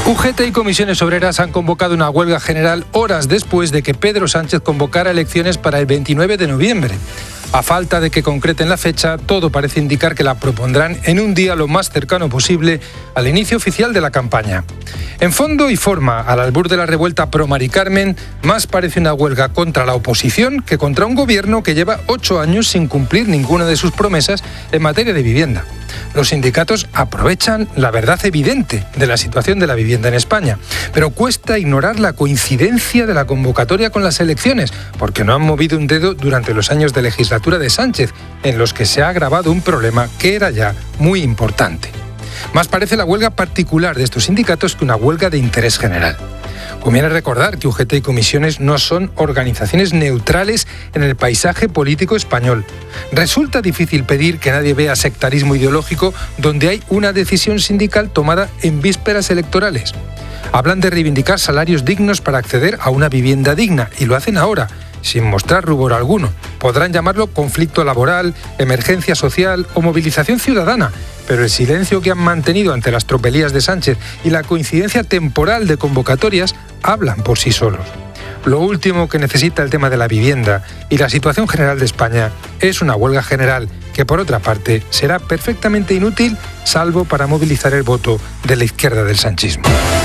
UGT y comisiones obreras han convocado una huelga general horas después de que Pedro Sánchez convocara elecciones para el 29 de noviembre. A falta de que concreten la fecha, todo parece indicar que la propondrán en un día lo más cercano posible al inicio oficial de la campaña. En fondo y forma, al albur de la revuelta pro Mari Carmen, más parece una huelga contra la oposición que contra un gobierno que lleva 8 años sin cumplir ninguna de sus promesas en materia de vivienda. Los sindicatos aprovechan la verdad evidente de la situación de la vivienda en España, pero cuesta ignorar la coincidencia de la convocatoria con las elecciones, porque no han movido un dedo durante los años de legislatura de Sánchez, en los que se ha agravado un problema que era ya muy importante. Más parece la huelga particular de estos sindicatos que una huelga de interés general. Conviene recordar que UGT y comisiones no son organizaciones neutrales en el paisaje político español. Resulta difícil pedir que nadie vea sectarismo ideológico donde hay una decisión sindical tomada en vísperas electorales. Hablan de reivindicar salarios dignos para acceder a una vivienda digna y lo hacen ahora, sin mostrar rubor alguno. Podrán llamarlo conflicto laboral, emergencia social o movilización ciudadana, pero el silencio que han mantenido ante las tropelías de Sánchez y la coincidencia temporal de convocatorias hablan por sí solos. Lo último que necesita el tema de la vivienda y la situación general de España es una huelga general que, por otra parte, será perfectamente inútil salvo para movilizar el voto de la izquierda del sanchismo.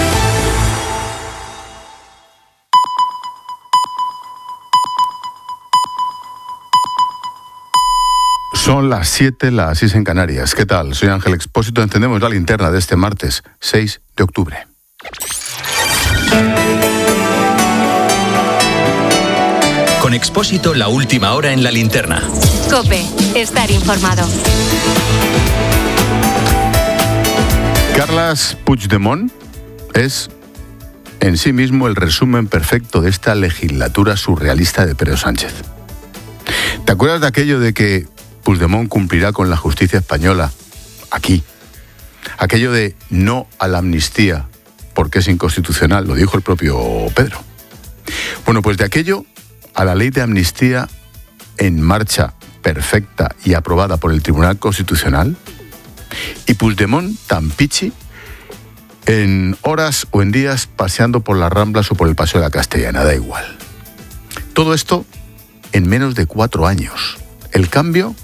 Son las 7, las 6 en Canarias. ¿Qué tal? Soy Ángel Expósito. Encendemos la linterna de este martes 6 de octubre. Con Expósito, la última hora en la linterna. COPE. Estar informado. Carles Puigdemont es en sí mismo el resumen perfecto de esta legislatura surrealista de Pedro Sánchez. ¿Te acuerdas de aquello de que Puigdemont cumplirá con la justicia española aquí? Aquello de no a la amnistía porque es inconstitucional, lo dijo el propio Pedro. Bueno, pues de aquello a la ley de amnistía en marcha, perfecta y aprobada por el Tribunal Constitucional, y Puigdemont tan pichi en horas o en días paseando por las Ramblas o por el Paseo de la Castellana, da igual. Todo esto en menos de 4 años. El cambio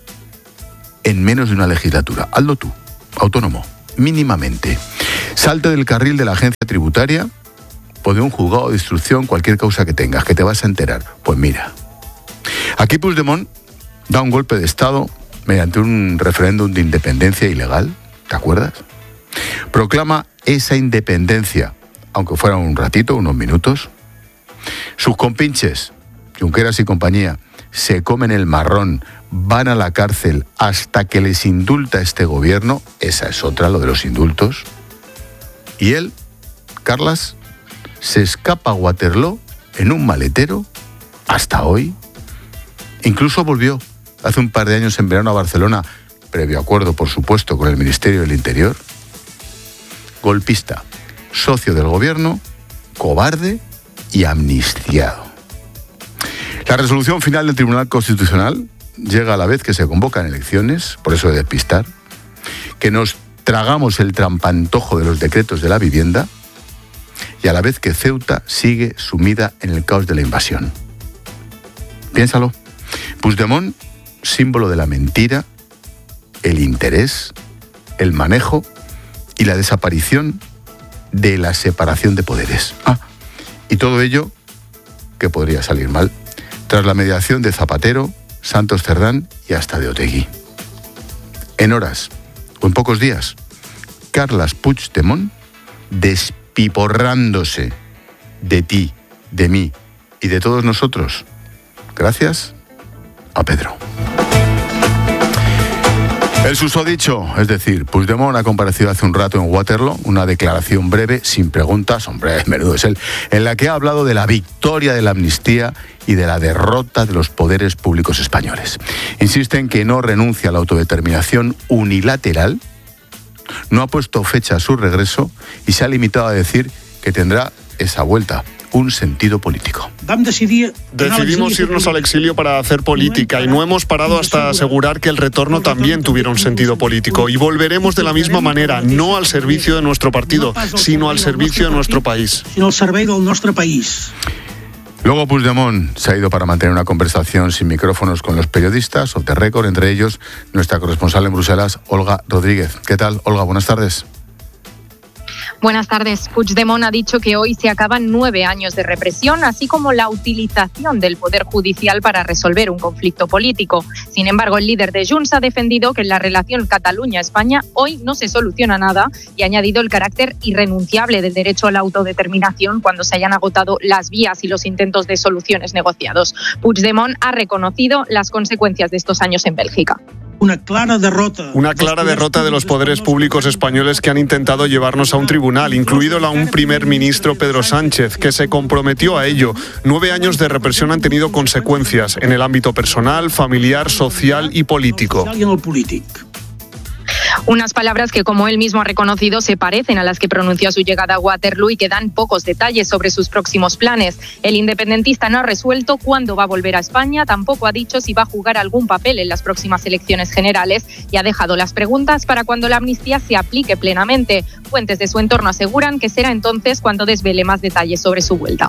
en menos de una legislatura. Hazlo tú, autónomo, mínimamente. Salte del carril de la agencia tributaria o de un juzgado de instrucción, cualquier causa que tengas, que te vas a enterar. Pues mira, aquí Puigdemont da un golpe de Estado mediante un referéndum de independencia ilegal, ¿te acuerdas? Proclama esa independencia, aunque fuera un ratito, unos minutos. Sus compinches, Junqueras y compañía, se comen el marrón, van a la cárcel hasta que les indulta este gobierno. Esa es otra, lo de los indultos. Y él, Carles, se escapa a Waterloo en un maletero hasta hoy. Incluso volvió hace un par de años en verano a Barcelona, previo acuerdo, por supuesto, con el Ministerio del Interior. Golpista, socio del gobierno, cobarde y amnistiado. La resolución final del Tribunal Constitucional llega a la vez que se convocan elecciones, por eso de despistar, que nos tragamos el trampantojo de los decretos de la vivienda y a la vez que Ceuta sigue sumida en el caos de la invasión. Piénsalo. Puigdemont, símbolo de la mentira, el interés, el manejo y la desaparición de la separación de poderes. Y todo ello que podría salir mal tras la mediación de Zapatero, Santos Cerdán y hasta de Otegi. En horas o en pocos días, Carles Puigdemont despiporrándose de ti, de mí y de todos nosotros, gracias a Pedro. El susodicho, es decir, Puigdemont ha comparecido hace un rato en Waterloo, una declaración breve, sin preguntas, hombre, menudo es él, en la que ha hablado de la victoria de la amnistía y de la derrota de los poderes públicos españoles. Insiste en que no renuncia a la autodeterminación unilateral, no ha puesto fecha a su regreso y se ha limitado a decir que tendrá esa vuelta un sentido político. Decidimos irnos al exilio para hacer política y no hemos parado hasta asegurar que el retorno también tuviera un sentido político. Y volveremos de la misma manera, no al servicio de nuestro partido, sino al servicio de nuestro país. Luego Puigdemont se ha ido para mantener una conversación sin micrófonos con los periodistas, off the record, entre ellos nuestra corresponsal en Bruselas, Olga Rodríguez. ¿Qué tal, Olga? Buenas tardes. Buenas tardes. Puigdemont ha dicho que hoy se acaban 9 años de represión, así como la utilización del Poder Judicial para resolver un conflicto político. Sin embargo, el líder de Junts ha defendido que en la relación Cataluña-España hoy no se soluciona nada y ha añadido el carácter irrenunciable del derecho a la autodeterminación cuando se hayan agotado las vías y los intentos de soluciones negociados. Puigdemont ha reconocido las consecuencias de estos años en Bélgica. Una clara derrota de los poderes públicos españoles que han intentado llevarnos a un tribunal, incluido un primer ministro, Pedro Sánchez, que se comprometió a ello. 9 años de represión han tenido consecuencias en el ámbito personal, familiar, social y político. Unas palabras que, como él mismo ha reconocido, se parecen a las que pronunció a su llegada a Waterloo y que dan pocos detalles sobre sus próximos planes. El independentista no ha resuelto cuándo va a volver a España, tampoco ha dicho si va a jugar algún papel en las próximas elecciones generales y ha dejado las preguntas para cuando la amnistía se aplique plenamente. Fuentes de su entorno aseguran que será entonces cuando desvele más detalles sobre su vuelta.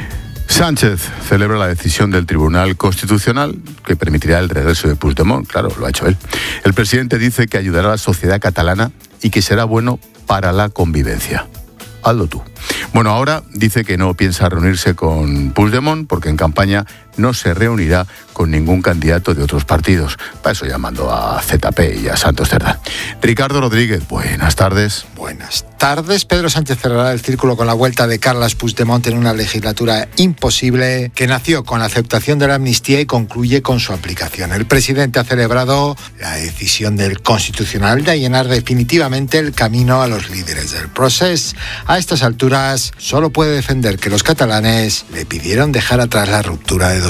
Sánchez celebra la decisión del Tribunal Constitucional que permitirá el regreso de Puigdemont. Claro, lo ha hecho él. El presidente dice que ayudará a la sociedad catalana y que será bueno para la convivencia. Hazlo tú. Bueno, ahora dice que no piensa reunirse con Puigdemont porque en campaña no se reunirá con ningún candidato de otros partidos. Para eso llamando a ZP y a Santos Cerdán. Ricardo Rodríguez, buenas tardes. Buenas tardes. Pedro Sánchez cerrará el círculo con la vuelta de Carles Puigdemont en una legislatura imposible que nació con la aceptación de la amnistía y concluye con su aplicación. El presidente ha celebrado la decisión del Constitucional de allanar definitivamente el camino a los líderes del proceso. A estas alturas solo puede defender que los catalanes le pidieron dejar atrás la ruptura de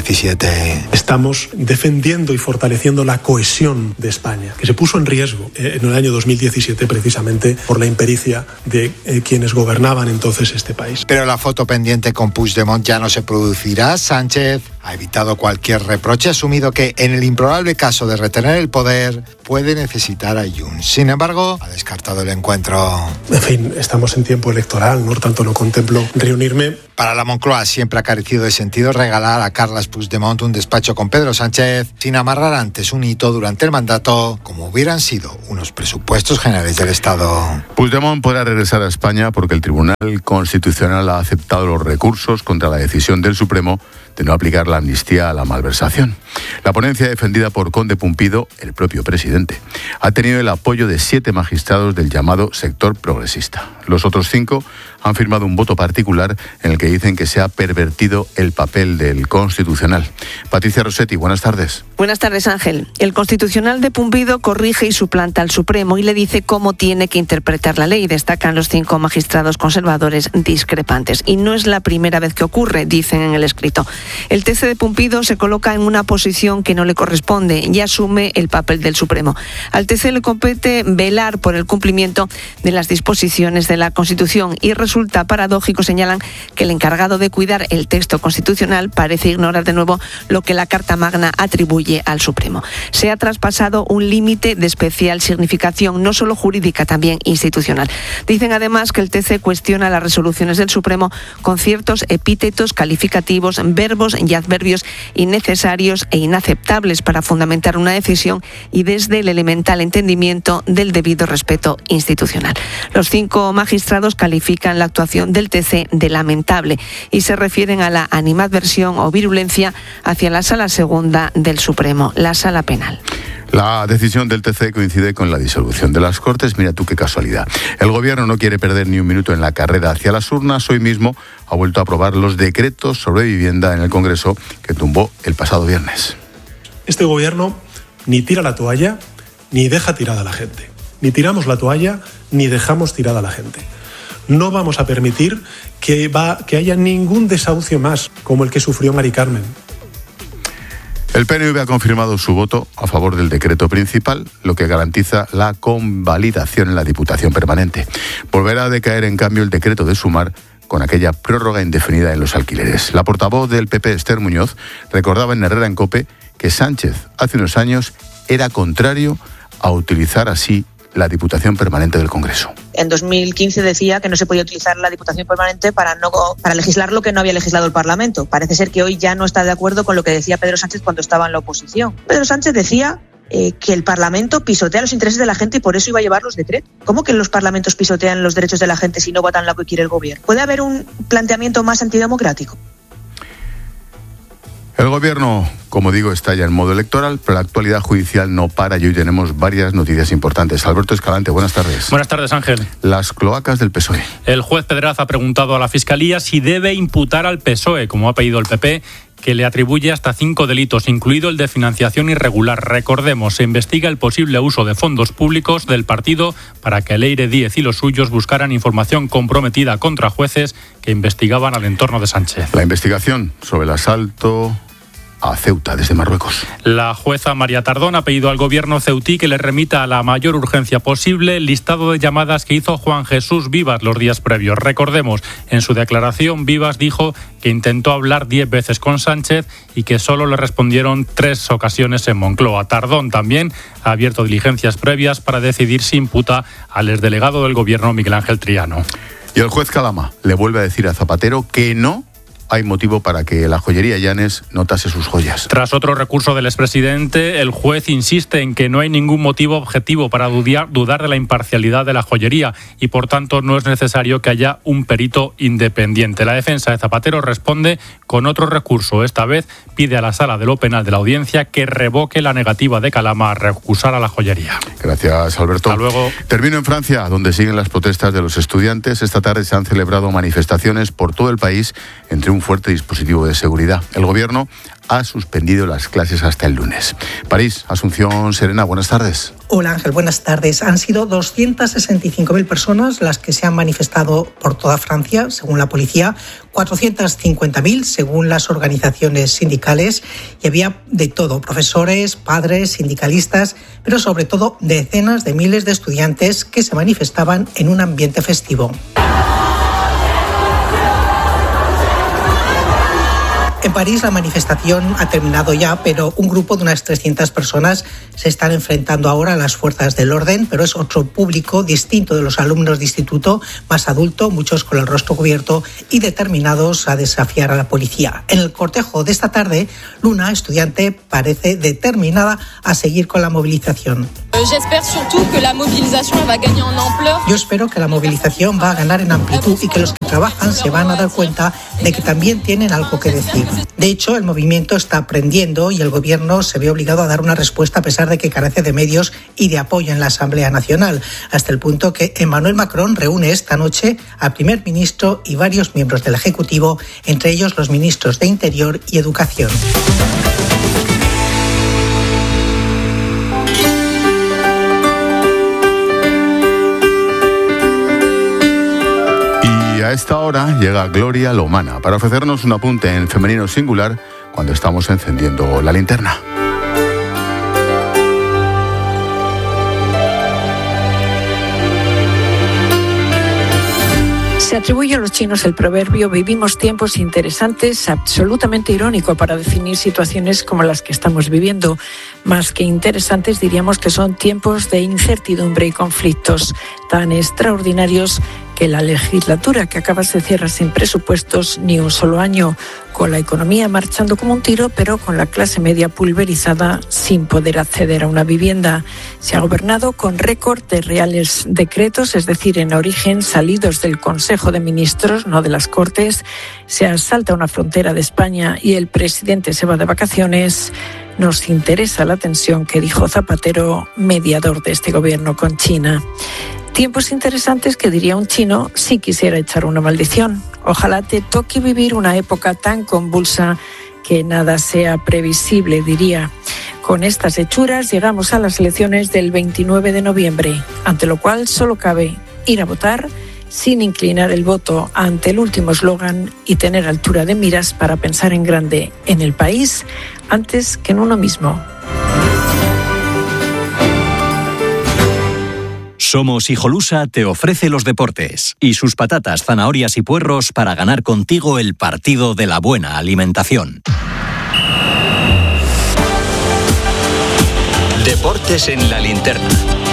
2017. Estamos defendiendo y fortaleciendo la cohesión de España, que se puso en riesgo en el año 2017 precisamente por la impericia de quienes gobernaban entonces este país. Pero la foto pendiente con Puigdemont ya no se producirá. Sánchez ha evitado cualquier reproche, asumido que en el improbable caso de retener el poder puede necesitar a Junts. Sin embargo, ha descartado el encuentro. En fin, estamos en tiempo electoral, por tanto no contemplo reunirme. Para la Moncloa siempre ha carecido de sentido regalar a Carles Puigdemont un despacho con Pedro Sánchez sin amarrar antes un hito durante el mandato, como hubieran sido unos presupuestos generales del Estado. Puigdemont podrá regresar a España porque el Tribunal Constitucional ha aceptado los recursos contra la decisión del Supremo de no aplicar la amnistía a la malversación. La ponencia defendida por Conde Pumpido, el propio presidente, ha tenido el apoyo de 7 magistrados del llamado sector progresista. Los otros 5 han firmado un voto particular en el que dicen que se ha pervertido el papel del Constitucional. Patricia Rossetti, buenas tardes. Buenas tardes, Ángel. El Constitucional de Pumpido corrige y suplanta al Supremo y le dice cómo tiene que interpretar la ley. Destacan los 5 magistrados conservadores discrepantes. Y no es la primera vez que ocurre, dicen en el escrito. El TC de Pumpido se coloca en una posición que no le corresponde y asume el papel del Supremo. Al TC le compete velar por el cumplimiento de las disposiciones de la Constitución y resulta paradójico, señalan, que el encargado de cuidar el texto constitucional parece ignorar de nuevo lo que la Carta Magna atribuye al Supremo. Se ha traspasado un límite de especial significación, no solo jurídica, también institucional. Dicen además que el TC cuestiona las resoluciones del Supremo con ciertos epítetos calificativos, verbos y adverbios innecesarios e inaceptables para fundamentar una decisión y desde el elemental entendimiento del debido respeto institucional. Los 5 magistrados califican la actuación del TC de lamentable y se refieren a la animadversión o virulencia hacia la Sala Segunda del Supremo, la Sala Penal. La decisión del TC coincide con la disolución de las Cortes. Mira tú qué casualidad. El Gobierno no quiere perder ni un minuto en la carrera hacia las urnas. Hoy mismo ha vuelto a aprobar los decretos sobre vivienda en el Congreso que tumbó el pasado viernes. Este Gobierno ni tira la toalla ni deja tirada a la gente. Ni tiramos la toalla ni dejamos tirada a la gente. No vamos a permitir que haya ningún desahucio más como el que sufrió Mari Carmen. El PNV ha confirmado su voto a favor del decreto principal, lo que garantiza la convalidación en la Diputación Permanente. Volverá a decaer, en cambio, el decreto de Sumar, con aquella prórroga indefinida en los alquileres. La portavoz del PP, Esther Muñoz, recordaba en Herrera en COPE que Sánchez hace unos años era contrario a utilizar así la Diputación Permanente del Congreso. En 2015 decía que no se podía utilizar la Diputación Permanente para legislar lo que no había legislado el Parlamento. Parece ser que hoy ya no está de acuerdo con lo que decía Pedro Sánchez cuando estaba en la oposición. Pedro Sánchez decía que el Parlamento pisotea los intereses de la gente y por eso iba a llevar los decretos. ¿Cómo que los parlamentos pisotean los derechos de la gente si no votan lo que quiere el gobierno? ¿Puede haber un planteamiento más antidemocrático? El gobierno, como digo, está ya en modo electoral, pero la actualidad judicial no para y hoy tenemos varias noticias importantes. Alberto Escalante, buenas tardes. Buenas tardes, Ángel. Las cloacas del PSOE. El juez Pedraz ha preguntado a la Fiscalía si debe imputar al PSOE, como ha pedido el PP, que le atribuye hasta 5 delitos, incluido el de financiación irregular. Recordemos, se investiga el posible uso de fondos públicos del partido para que Leire Díez y los suyos buscaran información comprometida contra jueces que investigaban al entorno de Sánchez. La investigación sobre el asalto a Ceuta desde Marruecos. La jueza María Tardón ha pedido al gobierno ceutí que le remita a la mayor urgencia posible el listado de llamadas que hizo Juan Jesús Vivas los días previos. Recordemos, en su declaración Vivas dijo que intentó hablar 10 veces con Sánchez y que solo le respondieron 3 ocasiones en Moncloa. Tardón también ha abierto diligencias previas para decidir si imputa al exdelegado del gobierno Miguel Ángel Triano. Y el juez Calama le vuelve a decir a Zapatero que no hay motivo para que la joyería Llanes no tase sus joyas. Tras otro recurso del expresidente, el juez insiste en que no hay ningún motivo objetivo para dudar de la imparcialidad de la joyería y, por tanto, no es necesario que haya un perito independiente. La defensa de Zapatero responde con otro recurso. Esta vez pide a la Sala de lo Penal de la Audiencia que revoque la negativa de Calama a recusar a la joyería. Gracias, Alberto. Hasta luego. Termino en Francia, donde siguen las protestas de los estudiantes. Esta tarde se han celebrado manifestaciones por todo el país entre un fuerte dispositivo de seguridad. El gobierno ha suspendido las clases hasta el lunes. París, Asunción Serena, buenas tardes. Hola Ángel, buenas tardes. Han sido 265.000 personas las que se han manifestado por toda Francia, según la policía, 450.000 según las organizaciones sindicales, y había de todo, profesores, padres, sindicalistas, pero sobre todo decenas de miles de estudiantes que se manifestaban en un ambiente festivo. En París la manifestación ha terminado ya, pero un grupo de unas 300 personas se están enfrentando ahora a las fuerzas del orden, pero es otro público distinto de los alumnos de instituto, más adulto, muchos con el rostro cubierto y determinados a desafiar a la policía. En el cortejo de esta tarde, Luna, estudiante, parece determinada a seguir con la movilización. Yo espero que la movilización va a ganar en amplitud y que los que trabajan se van a dar cuenta de que también tienen algo que decir. De hecho, el movimiento está aprendiendo y el gobierno se ve obligado a dar una respuesta a pesar de que carece de medios y de apoyo en la Asamblea Nacional, hasta el punto que Emmanuel Macron reúne esta noche al primer ministro y varios miembros del Ejecutivo, entre ellos los ministros de Interior y Educación. A esta hora llega Gloria Lomana para ofrecernos un apunte en femenino singular cuando estamos encendiendo la linterna. Se atribuye a los chinos el proverbio «vivimos tiempos interesantes», absolutamente irónico para definir situaciones como las que estamos viviendo. Más que interesantes, diríamos que son tiempos de incertidumbre y conflictos tan extraordinarios que la legislatura que acaba se cierra sin presupuestos ni un solo año, con la economía marchando como un tiro, pero con la clase media pulverizada sin poder acceder a una vivienda. Se ha gobernado con récord de reales decretos, es decir, en origen salidos del Consejo de Ministros, no de las Cortes. Se asalta una frontera de España y el presidente se va de vacaciones. Nos interesa la tensión que dijo Zapatero, mediador de este gobierno con China. Tiempos interesantes que, diría un chino, si quisiera echar una maldición. Ojalá te toque vivir una época tan convulsa que nada sea previsible, diría. Con estas hechuras llegamos a las elecciones del 29 de noviembre, ante lo cual solo cabe ir a votar sin inclinar el voto ante el último eslogan y tener altura de miras para pensar en grande en el país antes que en uno mismo. Somos Hijolusa te ofrece los deportes y sus patatas, zanahorias y puerros para ganar contigo el partido de la buena alimentación. Deportes en la linterna.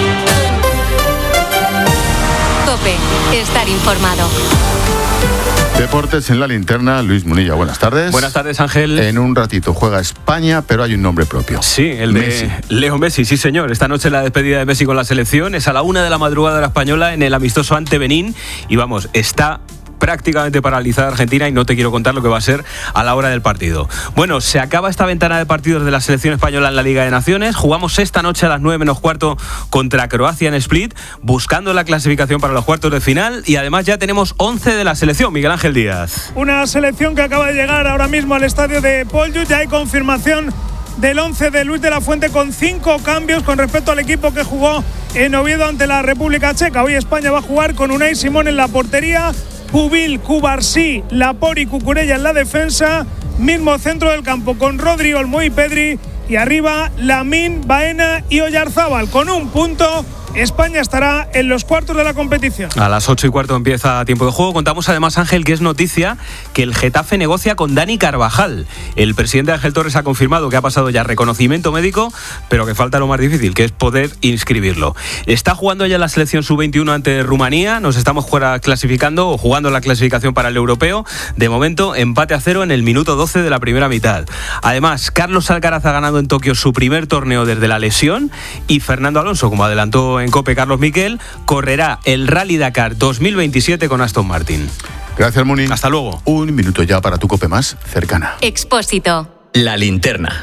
COPE. Estar informado. Deportes en la linterna, Luis Munilla, buenas tardes. Buenas tardes, Ángel. En un ratito juega España, pero hay un nombre propio. Sí, el de Messi. Leo Messi, sí señor. Esta noche la despedida de Messi con la selección es a la 1 de la madrugada de la española en el amistoso ante Benín. Y vamos, está prácticamente paralizada Argentina y no te quiero contar lo que va a ser a la hora del partido. Bueno, se acaba esta ventana de partidos de la selección española en la Liga de Naciones. Jugamos esta noche a las 9 menos cuarto contra Croacia en Split, buscando la clasificación para los cuartos de final, y además ya tenemos 11 de la selección. Miguel Ángel Díaz. Una selección que acaba de llegar ahora mismo al estadio de Poljud. Ya hay confirmación del 11 de Luis de la Fuente, con 5 cambios con respecto al equipo que jugó en Oviedo ante la República Checa. Hoy España va a jugar con Unai Simón en la portería, Pubil, Cubarsí, Lapori y Cucurella en la defensa, mismo centro del campo con Rodri, Olmo y Pedri, y arriba Lamine, Baena y Oyarzábal. Con un punto, España estará en los cuartos de la competición. A las 8:15 empieza tiempo de juego. Contamos además, Ángel, que es noticia que el Getafe negocia con Dani Carvajal. El presidente Ángel Torres ha confirmado que ha pasado ya reconocimiento médico, pero que falta lo más difícil, que es poder inscribirlo. Está jugando ya la selección sub-21 ante Rumanía. Nos estamos clasificando o jugando la clasificación para el europeo. De momento, empate a 0 en el minuto 12 de la primera mitad. Además, Carlos Alcaraz ha ganado en Tokio su primer torneo desde la lesión, y Fernando Alonso, como adelantó en COPE Carlos Miquel, correrá el Rally Dakar 2027 con Aston Martin. Gracias, Muni. Hasta luego. Un minuto ya para tu COPE más cercana. Expósito. La linterna.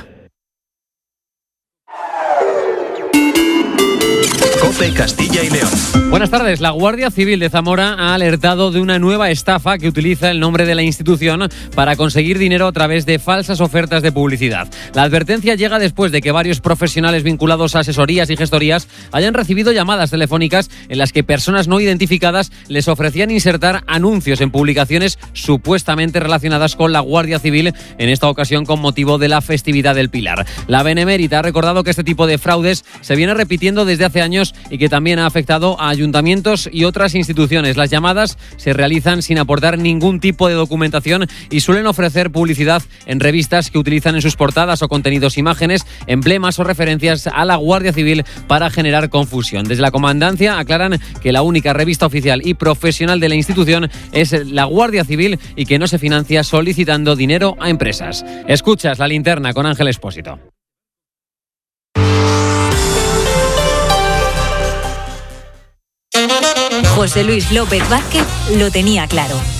COPE Castilla y León. Buenas tardes. La Guardia Civil de Zamora ha alertado de una nueva estafa que utiliza el nombre de la institución para conseguir dinero a través de falsas ofertas de publicidad. La advertencia llega después de que varios profesionales vinculados a asesorías y gestorías hayan recibido llamadas telefónicas en las que personas no identificadas les ofrecían insertar anuncios en publicaciones supuestamente relacionadas con la Guardia Civil, en esta ocasión con motivo de la festividad del Pilar. La Benemérita ha recordado que este tipo de fraudes se viene repitiendo desde hace años y que también ha afectado a ayuntamientos y otras instituciones. Las llamadas se realizan sin aportar ningún tipo de documentación y suelen ofrecer publicidad en revistas que utilizan en sus portadas o contenidos imágenes, emblemas o referencias a la Guardia Civil para generar confusión. Desde la comandancia aclaran que la única revista oficial y profesional de la institución es la Guardia Civil y que no se financia solicitando dinero a empresas. Escuchas La Linterna con Ángel Expósito. José Luis López Vázquez lo tenía claro.